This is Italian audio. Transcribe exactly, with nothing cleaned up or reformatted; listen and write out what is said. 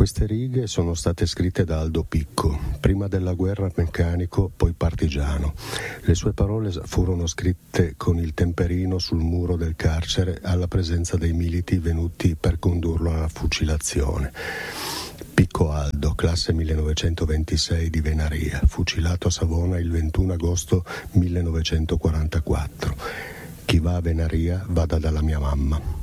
Queste righe sono state scritte da Aldo Picco, prima della guerra meccanico, poi partigiano. Le sue parole furono scritte con il temperino sul muro del carcere alla presenza dei militi venuti per condurlo alla fucilazione. Picco Aldo, classe millenovecentoventisei di Venaria, fucilato a Savona il ventuno agosto millenovecentoquarantaquattro. Chi va a Venaria vada dalla mia mamma.